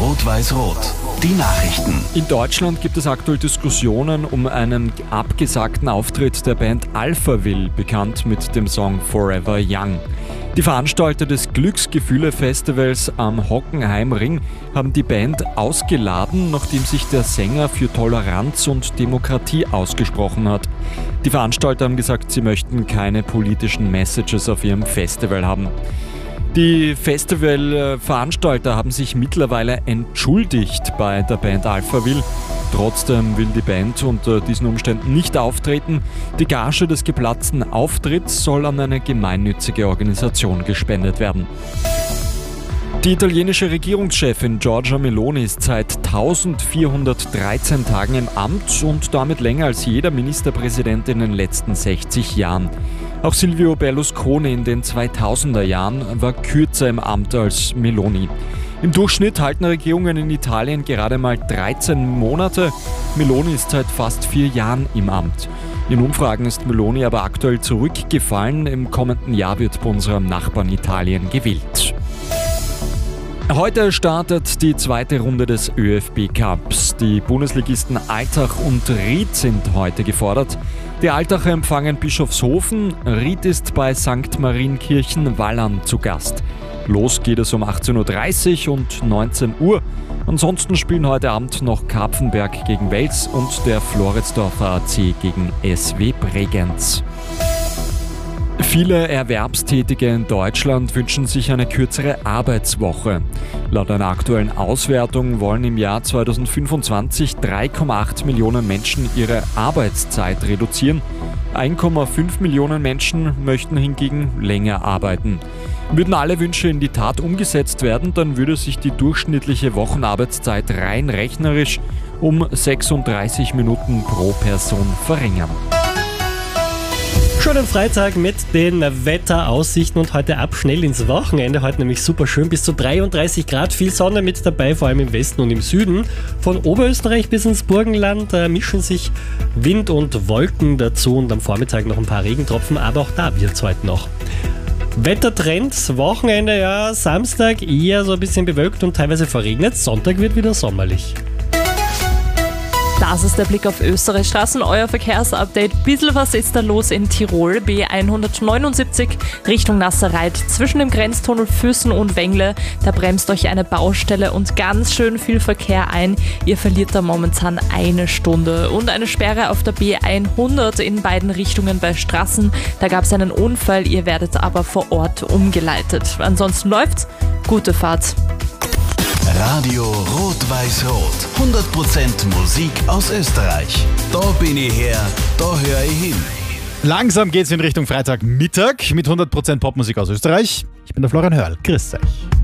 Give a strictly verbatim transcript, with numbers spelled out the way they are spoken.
Rot-Weiß-Rot. Die Nachrichten. In Deutschland gibt es aktuell Diskussionen um einen abgesagten Auftritt der Band Alphaville, bekannt mit dem Song Forever Young. Die Veranstalter des Glücksgefühle-Festivals am Hockenheimring haben die Band ausgeladen, nachdem sich der Sänger für Toleranz und Demokratie ausgesprochen hat. Die Veranstalter haben gesagt, sie möchten keine politischen Messages auf ihrem Festival haben. Die Festivalveranstalter haben sich mittlerweile entschuldigt bei der Band Alphaville. Trotzdem will die Band unter diesen Umständen nicht auftreten. Die Gage des geplatzten Auftritts soll an eine gemeinnützige Organisation gespendet werden. Die italienische Regierungschefin Giorgia Meloni ist seit eintausendvierhundertdreizehn Tagen im Amt und damit länger als jeder Ministerpräsident in den letzten sechzig Jahren. Auch Silvio Berlusconi in den zweitausender Jahren war kürzer im Amt als Meloni. Im Durchschnitt halten Regierungen in Italien gerade mal dreizehn Monate. Meloni ist seit fast vier Jahren im Amt. In Umfragen ist Meloni aber aktuell zurückgefallen. Im kommenden Jahr wird bei unserem Nachbarn Italien gewählt. Heute startet die zweite Runde des ÖFB-Cups. Die Bundesligisten Altach und Ried sind heute gefordert. Die Altacher empfangen Bischofshofen, Ried ist bei Sankt Marienkirchen-Wallern zu Gast. Los geht es um achtzehn Uhr dreißig und neunzehn Uhr. Ansonsten spielen heute Abend noch Karpfenberg gegen Wels und der Floridsdorfer A C gegen S W Bregenz. Viele Erwerbstätige in Deutschland wünschen sich eine kürzere Arbeitswoche. Laut einer aktuellen Auswertung wollen im Jahr zweitausendfünfundzwanzig drei Komma acht Millionen Menschen ihre Arbeitszeit reduzieren. eins Komma fünf Millionen Menschen möchten hingegen länger arbeiten. Würden alle Wünsche in die Tat umgesetzt werden, dann würde sich die durchschnittliche Wochenarbeitszeit rein rechnerisch um sechsunddreißig Minuten pro Person verringern. Schönen Freitag mit den Wetteraussichten und heute ab schnell ins Wochenende. Heute nämlich super schön, bis zu dreiunddreißig Grad, viel Sonne mit dabei, vor allem im Westen und im Süden. Von Oberösterreich bis ins Burgenland äh, mischen sich Wind und Wolken dazu und am Vormittag noch ein paar Regentropfen, aber auch da wird es heute noch. Wettertrends, Wochenende, ja, Samstag eher so ein bisschen bewölkt und teilweise verregnet, Sonntag wird wieder sommerlich. Das ist der Blick auf Österreichs Straßen, euer Verkehrsupdate. Bisschen was ist da los in Tirol, B hundertneunundsiebzig Richtung Nasserreit. Zwischen dem Grenztunnel Füssen und Wengle, da bremst euch eine Baustelle und ganz schön viel Verkehr ein. Ihr verliert da momentan eine Stunde. Und eine Sperre auf der B hundert in beiden Richtungen bei Straßen. Da gab es einen Unfall, ihr werdet aber vor Ort umgeleitet. Ansonsten läuft's. Gute Fahrt. Radio Rot-Weiß-Rot. hundert Prozent Musik aus Österreich. Da bin ich her, da höre ich hin. Langsam geht's in Richtung Freitagmittag mit hundert Prozent Popmusik aus Österreich. Ich bin der Florian Hörl. Grüß euch.